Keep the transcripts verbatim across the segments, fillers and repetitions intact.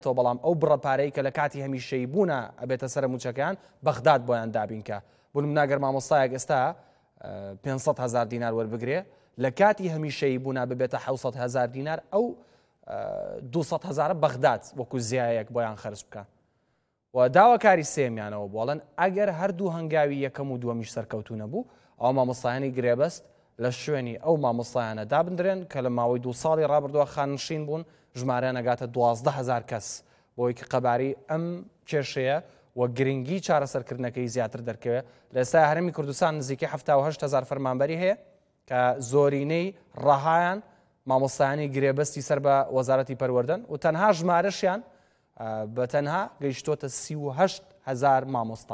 تۆ بەڵام ئەو بڕەپارەی کە لە کاتی هەمیشەیی بوونە ئەبێتە سەر موچەکان بەغداد بۆیان دابینکە بۆ نمونەگەر مامۆستایەک ئێستا پێنج سەد هەزار دینار وەربگرێ لە کاتی هەمیشەیی بوونا ببێتە حەوت هەزار دینار ئەو دوو سەد هەزارە بەغداد وەکو زیایەک بۆیان خەرج بکە و داواکاری سێمیانەوە بۆڵێن ئەگەر هەردوو هەنگاوی یەکەم و دووەمیش سەرکەوتو نەبوو ئەو مامۆستایانی گرێبەست لە شوێنی ئەو مامۆستایانە دابدرێن کە لە ماوەی دوو ساڵی ڕابردووە خانشین بوون ژمارەیان نەگاتە دوازدە هەزار کەس بۆی کە قەباری ئەم کێشەیە و گرنگی چارەسەرکردنەکەی زیاتر دەرکەوێت لە ئێستا هەرێمی کوردستان نزیکەی هەفتاد و هەشت هەزار فەرمانبەری هەیە کە زۆرینەی ڕەهایان مامۆستایانی گرێبەستی سەر بە وەزارەتی پەروەردەن و تەنها ژمارەشیان بە تەنها گەیشتۆتە سی و هەشت هەزار مامۆستا.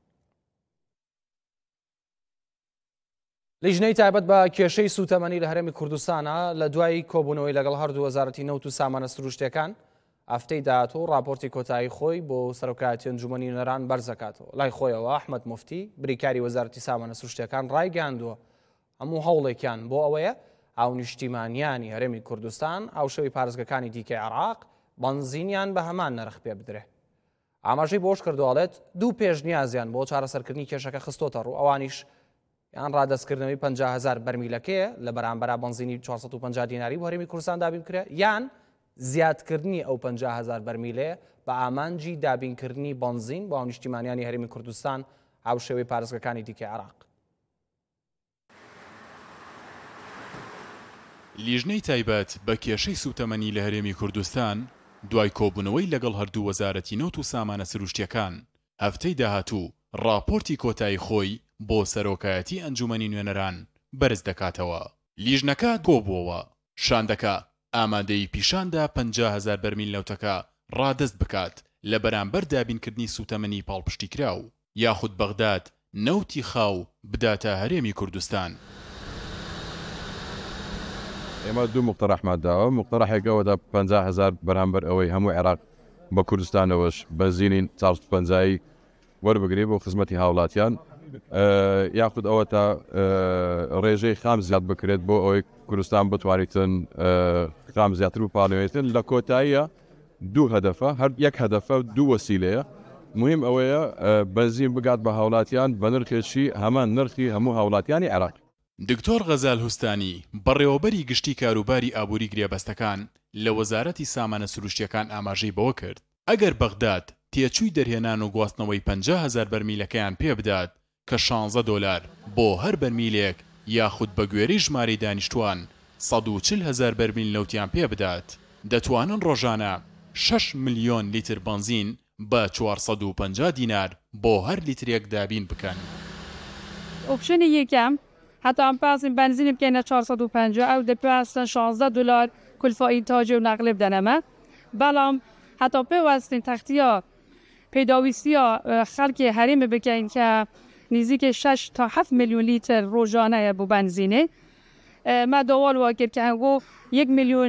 لیژنەی تایبەت بە کێشەی سوتەمەنی لە هەرێمی کوردستانە لە دوای کۆبوونەوەی لەگەڵ هەردوو وەزارەتی نەوت و سامانە سروشتیەکان ئەفتەی داهاتوو راپۆرتی کۆتایی خۆی بۆ سەرۆکایەتی ئەنجومەنی نوێنەران بەرز دەکاتەوە. لای خۆیەوە ئەحمەد موفتی بریکاری وەزارەتی سامانە سروشتیەکان ڕایگەیاندووە هەموو هەوڵێکیان بۆ ئەوەیە ئاو نیشتیمانیانی هەرێمی کوردستان ئاو شەوی پارێزگەکانی دیکەی عێراق بەنزینیان بە هەمان نرخ پێ بدرێ. ئاماژەی بۆش کردوڵێت دوو پێشنیازیان بۆ چارەسەرکردنی کێشەکە خستۆتە ڕوو ئەوانیش یان ڕادەستکردنەوەی پەنجا هەزار بەرمیلەکەیە لە بەرامبەر بەنزینی چوارسەد و پەنجا دیناری بۆ هەرێمی کوردستان دابین بکرێ یان زیادکردنی ئەو پەنجا هەزار بەرمیلەیە بە ئامانجی دابینکردنی بەنزین بۆ ئەو نیشتیمانیانی هەرێمی کوردستان ئاو شێوەی پارێزگەکانی دیکەی عێراق. لیژنەی تایبەت بە کێشەی سوتەمەنی لە هەرێمی کوردستان دوای کۆبوونەوەی لەگەڵ هەردوو وەزارەتی نەوت و سامانە سروشتیەکان هەفتەی داهاتوو راپۆرتی کۆتایی خۆی بۆ سەرۆکایەتی ئەنجومەنی نوێنەران بەرز دەکاتەوە. لیژنەکە کۆبووەوە شان دەکا ئامادەی پیشاندا پەنجا هەزار بەرمیل نەوتەکە ڕادەست بکات لە بەرامبەر دابینکردنی سوتەمەنی پاڵپشتی کراو یاخود بەغداد نەوتی خاو بداتە هەرێمی کوردستان. ئێمە دوو مقتەرەحمان داوە مقتەرەحێکەوە دا پەنجا هەزار بەرامبەر ئەوەی هەموو عێراق بە کوردستانەوەش بەنزینین چارسەد و پەنجایی وەربگرێ بۆ خزمەتی هاوڵاتیان یاخود ئەوە تا ڕێژەی خام زیاد بکرێت بۆ ئەوەی کوردستان بتوانێتن خام زیاتر و پاڵێتن لە کۆتاییە دوو هەدەفە هەر یەک هەدەفە دوو وەسیلەیە مهم ئەوەیە بەنزین بگات بە هاوڵاتیان بە نرخێکی هەمان نرخی هەموو هاوڵاتیانی عێراق. دکتۆر غەزال هوستانی بەڕێوەبەری گشتی کاروباری ئابووری گرێبەستەکان لە وەزارەتی سامانە سروشتیەکان ئاماژەی بەوە کرد ئەگەر بەغداد تێچووی دەرهێنان و گواستنەوەی پەنجا هەزار بەرمیلەکەیان پێ بدات کە شانزە دۆلار بۆ هەر بەرمیلێک یاخود بە گوێرەی ژمارەی دانیشتوان سەد و چل هەزار بەرمیل نەوتیان پێ بدات دەتوانن ڕۆژانە شەش ملیۆن لیتر بەنزین بە چوارسەد و پەنجا دینار بۆ هەر لیترێک دابین بکەن. ئۆپشنی یەکەم حتی ئەم پاسین بەنزینی بکەینە چوارسەد و پەنجا ئەو دەپێوەستن شانزە دلار کولفای تاجێ و نەقلێ بدەنەمە بەڵام حتی پێوەستین تەختیە پێداویستیە خەڵکی هەرێمە بکەین کە نزیکەی شش تا هەفت میلیۆن لیتر ڕۆژانەیە بۆ بەنزینێ ما داوال وا کرد کە هەنگۆ یەک میلیۆن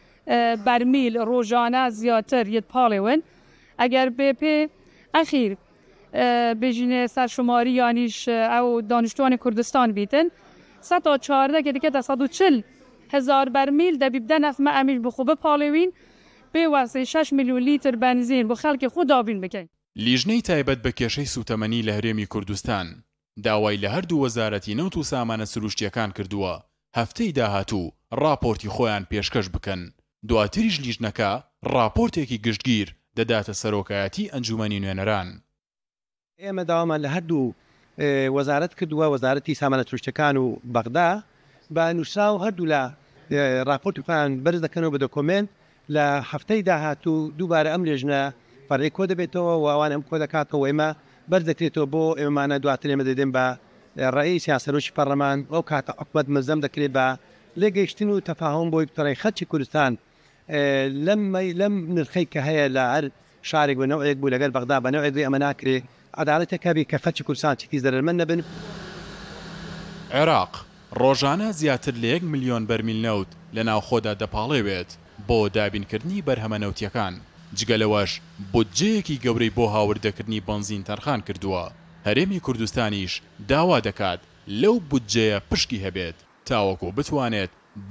بەرمیل ڕۆژانە زیاتر یەت پاڵێون ئەگەر بێ پێ ئەخیر بژینێ سەرشماری یانیش ئەو دانیشتوانی کوردستان بیتن سەد تا چواردە کە دیکەتە سەد و چل هەزار بەرمیل دەبی بدە نەفمە ئەمیش بخۆ بپاڵێوین پێوەستی شش میلیۆن لیتر بەنزین بۆ خەڵکی خۆ دابین بکەین. لیژنەی تایبەت بە کێشەی سوتەمەنی لە هەرێمی کوردستان داوای لە هەردوو وەزارەتی نەوت و سامانە سروشتیەکان کردووە هەفتەی داهاتوو راپۆرتی خۆیان پێشکەش بکەن دواتریش لیژنەکە راپۆرتێکی گشتگیر دەداتە سەرۆکایەتی ئەنجومەنی نوێنەران. ئێمە داوامان لە هەردوو وەزارەت کردووە وەزارەتی سامانە سروشتیەکان و بەغدا بە نووسرا و هەردوو لە راپۆرتی خۆیان بەرز دەکەنەوە بە دۆکۆمنت لە هەفتەی داهاتوو دووبارە ئەم لێژنە فەرەی کۆ دەبێتەوە و ئەوان ئەم کۆ دەکاتەوە ئێمە بەرز دەکرێتەوە بۆ ئێمەمانە دواتر ئێمە دەدەین بە ڕئیس یان سەرۆکی پەرلەمان ئەو کاتە حکومەت مەزەم دەکرێت بە لێگەیشتن و تەفاهم بۆی بتەڕی خەڵکی کوردستان لەم لەم نرخەی کە هەیە لە هەر شارێک بە نەوەیەک بوو لەگەر بەغدا بە نەوەیەک ئەمە ناکرێت عەدالەتێکا بێت کە خەڵکی کوردستان چیکی زەرمەند نەبن. عێراق ڕۆژانە زیاتر لە یەک ملیۆن بەرمیل نەوت لە ناوخۆدا دەپاڵێوێت بۆ دابینکردنی بەرهەمە نەوتیەکان جگەلەوەش بودجەیەکی گەورەی بۆ هاوردەکردنی بەنزین تەرخان کردووە. هەرێمی کوردستانیش داوا دەکات لەو بودجەیە پشکی هەبێت تاوەکو بتوانێت